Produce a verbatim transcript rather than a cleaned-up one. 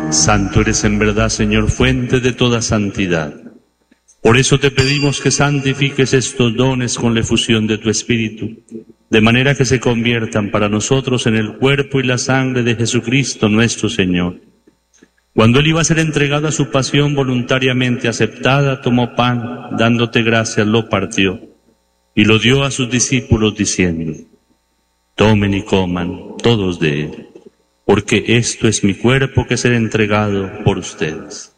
Santo eres en verdad, Señor, fuente de toda santidad. Por eso te pedimos que santifiques estos dones con la efusión de tu Espíritu, de manera que se conviertan para nosotros en el cuerpo y la sangre de Jesucristo nuestro Señor. Cuando Él iba a ser entregado a su pasión voluntariamente aceptada, tomó pan, dándote gracias, lo partió, y lo dio a sus discípulos diciendo: tomen y coman todos de él, porque esto es mi cuerpo que será entregado por ustedes.